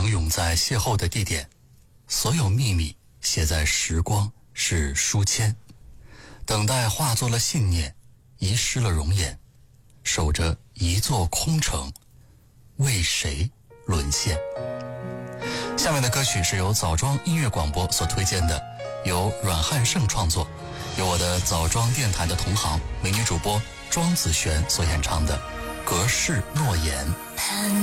相拥在邂逅的地点，所有秘密写在时光是书签，等待化作了信念，遗失了容颜，守着一座空城，为谁沦陷？下面的歌曲是由枣庄音乐广播所推荐的，由阮汉胜创作，由我的枣庄电台的同行美女主播庄子璇所演唱的《隔世诺言》。